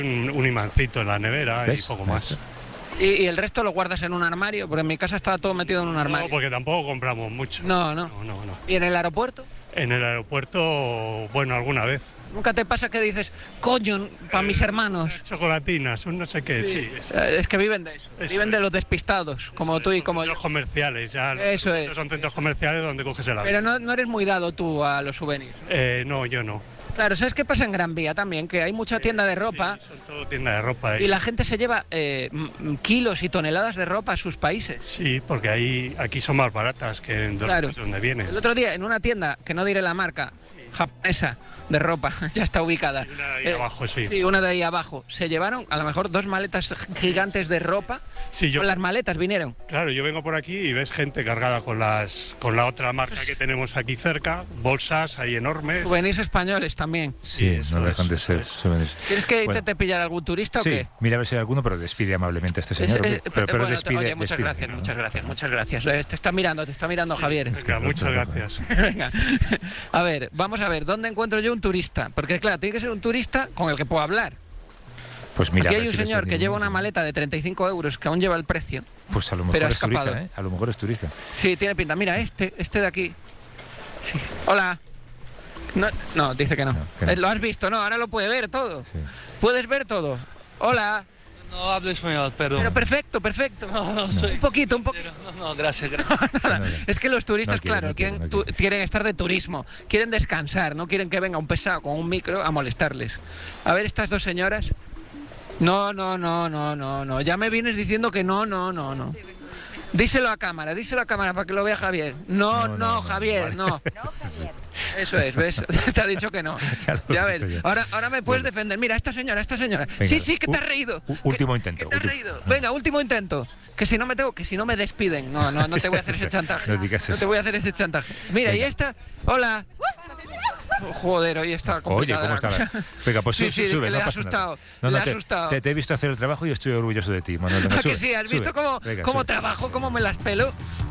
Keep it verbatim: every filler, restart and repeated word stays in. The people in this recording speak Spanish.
Un, un imancito en la nevera ¿Ves? y poco más. ¿Y, ¿Y el resto lo guardas en un armario? Porque en mi casa estaba todo metido en un armario. No, porque tampoco compramos mucho. No, no. No, no, no. ¿Y en el aeropuerto? En el aeropuerto, bueno, alguna vez. ¿Nunca te pasa que dices, coño, para mis hermanos? Chocolatinas, un no sé qué, sí. sí Eh, Es que viven de eso. Eso Viven es. de los despistados, como Eso tú es, y como Centros yo. comerciales, ya. Eso los- es. Son centros comerciales donde coges el avión. Pero no, no eres muy dado tú a los souvenirs. Eh, no, yo no. Claro, ¿sabes qué pasa en Gran Vía también? Que hay mucha tienda de ropa Sí, son todo tienda de ropa. y ahí. la gente se lleva eh, m- kilos y toneladas de ropa a sus países. Sí, porque ahí, aquí son más baratas que en Claro. donde, donde vienen. El otro día, en una tienda, que no diré la marca, japonesa, de ropa, ya está ubicada. Una de ahí Eh, abajo, sí. Sí, una de ahí abajo. Se llevaron a lo mejor dos maletas gigantes de ropa. Sí, yo, Con las maletas vinieron. claro, yo vengo por aquí y ves gente cargada con las con la otra marca que tenemos aquí cerca, bolsas ahí enormes. Souvenirs españoles también. Sí, eso no es, dejan de eso ser es. souvenirs. ¿Quieres que Bueno. intente pillar algún turista o Sí, qué? mira a ver si hay alguno, pero despide amablemente a este Es- señor. eh, pero pero bueno, despide, oye, muchas despide, gracias, ¿no? muchas gracias, muchas gracias. Eh, Te está mirando, te está mirando Javier. Venga, muchas gracias. Venga, a ver, vamos a ver, ¿dónde encuentro yo un turista? Porque claro, tiene que ser un turista con el que puedo hablar. Pues mira, Aquí a hay ver un si les señor que vendemos, lleva una ¿no? maleta de treinta y cinco euros que aún lleva el precio. Pues a lo mejor pero ha es turista, escapado. ¿eh? A lo mejor es turista. Sí, tiene pinta. Mira, este, este de aquí. Sí. Hola. No, no, dice que no. No, que no. Eh, Lo has visto, no, ahora lo puede ver todo. Sí. Puedes ver todo. Hola. No hablo español, perdón. Pero perfecto, perfecto. No, no soy. Un poquito, un poquito. No, no, gracias, gracias. Nada, No, no. es que los turistas, No quiere, claro, no quiere, quieren, no tu- quiere. quieren estar de turismo, quieren descansar, no quieren que venga un pesado con un micro a molestarles. A ver, estas dos señoras. No, no, no, no, no, no. Ya me vienes diciendo que no, no, no, no. Díselo a cámara, díselo a cámara para que lo vea Javier. No, No, no, no, no, Javier, vale. no. Eso es, ¿ves? Te ha dicho que no. Ya lo he Ya visto ves. ya. Ahora, ahora me puedes defender. Mira, esta señora, esta señora. Venga, Sí, sí, que te u- has reído. u- Que- último que intento, te has último. reído. Venga, último intento. Que si no me tengo, que si no me despiden. No, no, no te voy a hacer ese chantaje. No digas No te eso. voy a hacer ese chantaje. Mira, y Venga. esta. Hola. Joder, hoy está Oye, complicada ¿cómo la está? cosa. la- Venga, pues Sí, sube, sí, sube, que no le ha pasa nada. asustado, No, le no, ha te, asustado. Te, te he visto hacer el trabajo y estoy orgulloso de ti, Manuel. Venga, ¿A que sube, sí? ¿Has sube. visto cómo, Venga, cómo sube. trabajo, cómo me las pelo?